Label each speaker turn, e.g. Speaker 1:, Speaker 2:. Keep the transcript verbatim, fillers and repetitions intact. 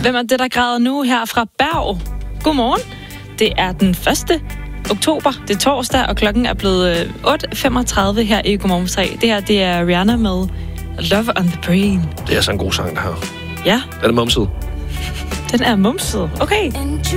Speaker 1: Hvem er det, der græder nu her fra Berg? Godmorgen. Det er den første oktober. Det er torsdag, og klokken er blevet otte femogtredive her i Godmorgen tre. Det her, det er Rihanna med Love on the Brain.
Speaker 2: Det er så en god sang, det her.
Speaker 1: Ja.
Speaker 2: Er det mumset?
Speaker 1: Den er mumset. Okay.